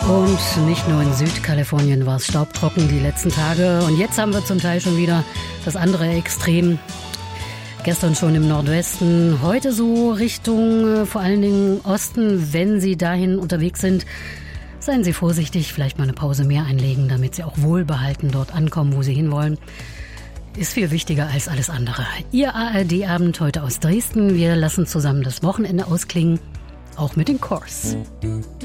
Und nicht nur in Südkalifornien war es staubtrocken die letzten Tage. Und jetzt haben wir zum Teil schon wieder das andere Extrem. Gestern schon im Nordwesten, heute so Richtung vor allen Dingen Osten. Wenn Sie dahin unterwegs sind, seien Sie vorsichtig, vielleicht mal eine Pause mehr einlegen, damit Sie auch wohlbehalten dort ankommen, wo Sie hinwollen. Ist viel wichtiger als alles andere. Ihr ARD-Abend heute aus Dresden. Wir lassen zusammen das Wochenende ausklingen, auch mit den Corrs.